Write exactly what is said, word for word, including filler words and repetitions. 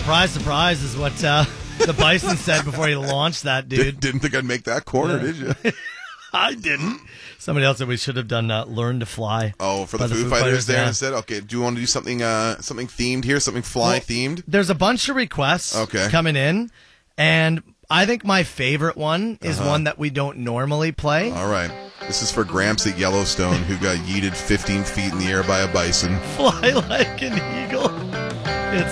surprise, surprise is what uh, the Bison said before he launched that, dude. Did, didn't think I'd make that corner, Yeah. did you? I didn't. Somebody else said we should have done uh, Learn to Fly. Oh, for by the, Foo, Fighters, Fighters there yeah. instead? Okay, do you want to do something uh, something themed here? Something fly Well, themed? There's a bunch of requests Okay. coming in, and I think my favorite one is Uh-huh. one that we don't normally play. All right. This is for Gramps at Yellowstone, who got yeeted fifteen feet in the air by a bison. Fly like an eagle.